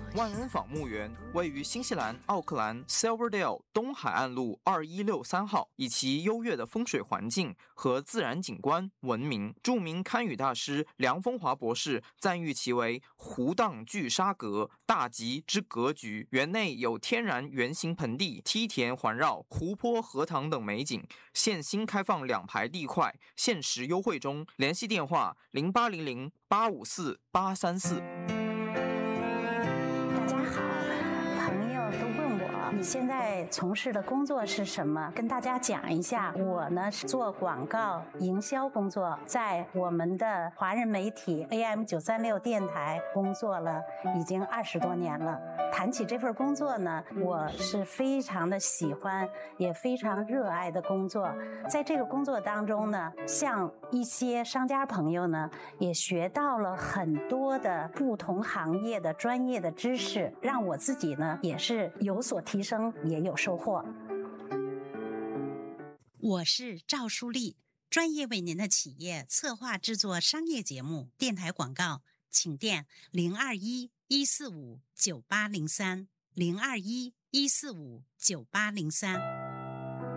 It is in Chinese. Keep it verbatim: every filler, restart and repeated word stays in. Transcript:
万恩坊墓园位于新西兰奥克兰 Silverdale 东海岸路二一六三号，以其优越的风水环境和自然景观闻名。著名堪舆大师梁风华博士赞誉其为湖荡聚沙阁，大吉之格局。园内有天然圆形盆地、梯田环绕、湖泊、荷塘等美景。现新开放两排地块，限时优惠中。联系电话零八零零八五四八三四。 你现在从事的工作是什么？跟大家讲一下。我呢是做广告营销工作，在我们的华人媒体 A M 九三六电台工作了已经二十多年了。谈起这份工作呢，我是非常的喜欢，也非常热爱的工作。在这个工作当中呢，像一些商家朋友呢，也学到了很多的不同行业的专业的知识，让我自己呢也是有所提升，也有收获。 我是赵淑丽，专业为您的企业策划制作商业节目、电台广告，请电零二一一四五九八零三零二一一四五九八零三。